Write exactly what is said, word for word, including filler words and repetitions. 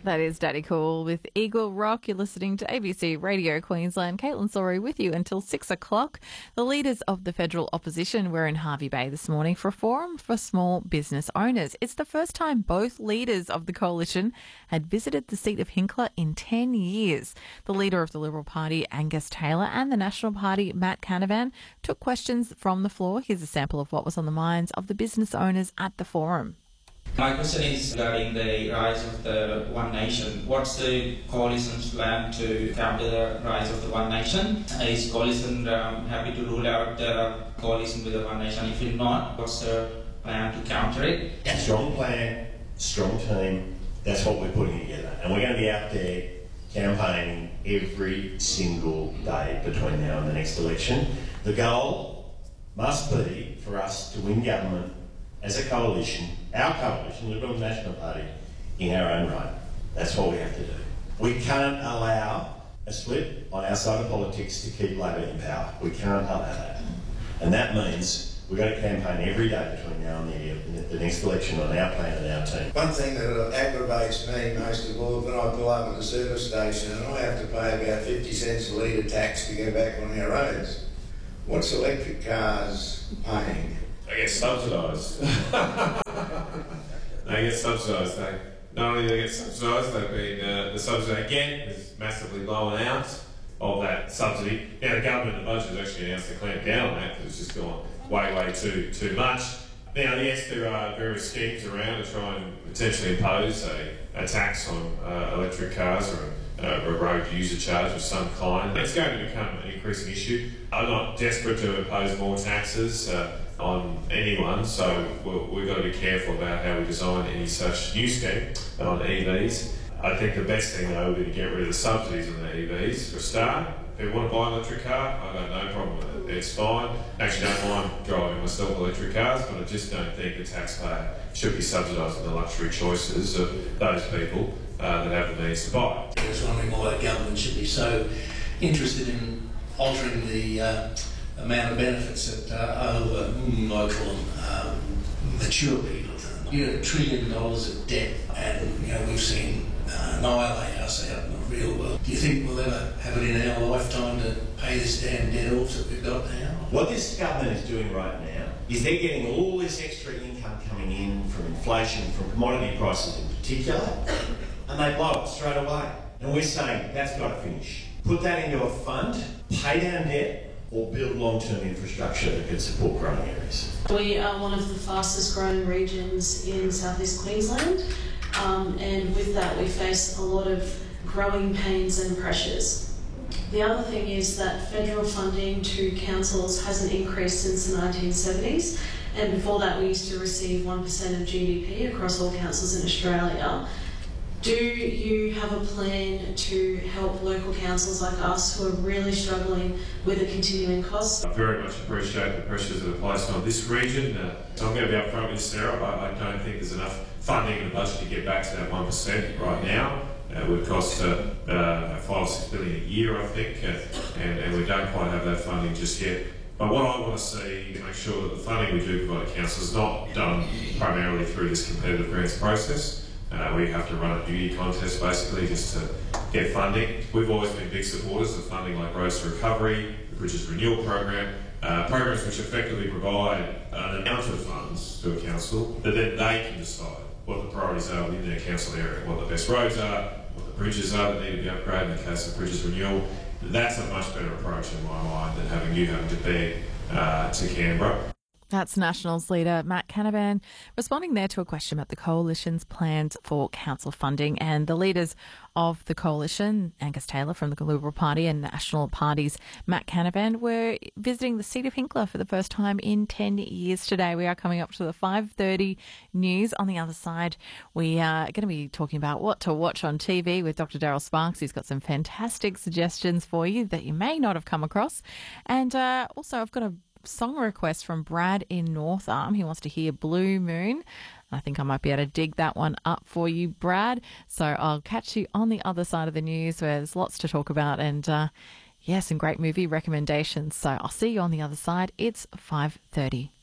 That is Daddy Cool with Eagle Rock. You're listening to A B C Radio Queensland. Caitlin Sorry with you until six o'clock. The leaders of the federal opposition were in Hervey Bay this morning for a forum for small business owners. It's the first time both leaders of the coalition had visited the seat of Hinkler in ten years. The leader of the Liberal Party, Angus Taylor, and the National Party, Matt Canavan, took questions from the floor. Here's a sample of what was on the minds of the business owners at the forum. My question is regarding the rise of the One Nation. What's the coalition's plan to counter the rise of the One Nation? Is coalition um, happy to rule out the coalition with the One Nation? If not, what's the plan to counter it? Strong plan, strong team, that's what we're putting together. And we're going to be out there campaigning every single day between now and the next election. The goal must be for us to win government as a coalition, our coalition, Liberal and National Party, in our own right. That's what we have to do. We can't allow a split on our side of politics to keep Labor in power. We can't allow that. And that means we've got to campaign every day between now and the, the next election on our plan and our team. One thing that aggravates me most of all, when I pull up at the service station and I have to pay about fifty cents a litre tax to go back on our roads, what's electric cars paying? They get subsidised. they get subsidised. They, not only do they get subsidised, they've been, uh, the subsidy again is massively blown out of that subsidy. Now the government in the budget has actually announced to clamp down on that because it's just gone way, way too too much. Now, yes, there are various schemes around to try and potentially impose a, a tax on uh, electric cars or a, a road user charge of some kind. It's going to become an increasing issue. I'm not desperate to impose more taxes uh, on anyone, so we'll, we've got to be careful about how we design any such new scheme on E Vs. I think the best thing though would be to get rid of the subsidies on the E Vs for a start. If you want to buy an electric car, I've got no problem with it. It's fine. Actually, don't mind driving myself electric cars, but I just don't think the taxpayer should be subsidising the luxury choices of those people uh, that have the means to buy. I was wondering why the government should be so interested in altering the uh, amount of benefits that uh, over, mm, I call them, um, mature people. You know, a trillion dollars of debt, and you know we've seen uh, annihilate us out in the real world. Do you think we'll ever have it in our lifetime to pay this damn debt off that we've got now? What this government is doing right now is they're getting all this extra income coming in from inflation, from commodity prices in particular, and they blow it straight away. And we're saying that's got to finish. Put that into a fund, pay down debt, or build long-term infrastructure that can support growing areas. We are one of the fastest growing regions in southeast Queensland, um, and with that we face a lot of growing pains and pressures. The other thing is that federal funding to councils hasn't increased since the nineteen seventies, and before that we used to receive one percent of G D P across all councils in Australia. Do you have a plan to help local councils like us who are really struggling with the continuing costs? I very much appreciate the pressures that are placed on this region. Uh, so I'm going to be upfront with Sarah. I, I don't think there's enough funding in the budget to get back to that one percent right now. Uh, it would cost uh, uh, five or six billion a year, I think, uh, and, and we don't quite have that funding just yet. But what I want to see to make sure that the funding we do provide to councils is not done primarily through this competitive grants process. Uh, we have to run a beauty contest basically just to get funding. We've always been big supporters of funding like Roads to Recovery, the Bridges Renewal Program, uh, programs which effectively provide an amount of funds to a council that then they can decide what the priorities are within their council area, what the best roads are, what the bridges are that need to be upgraded in the case of Bridges Renewal. That's a much better approach in my mind than having you having to beg uh, to Canberra. That's Nationals leader Matt Canavan responding there to a question about the coalition's plans for council funding. And the leaders of the coalition, Angus Taylor from the Liberal Party and National Party's Matt Canavan, were visiting the seat of Hinkler for the first time in ten years today. We are coming up to the five thirty news. On the other side, we are going to be talking about what to watch on T V with Doctor Daryl Sparks. He's got some fantastic suggestions for you that you may not have come across. And uh, also, I've got a song request from Brad in North Arm. He wants to hear Blue Moon. I think I might be able to dig that one up for you, Brad. So I'll catch you on the other side of the news where there's lots to talk about and, uh, yeah, some great movie recommendations. So I'll see you on the other side. It's five thirty.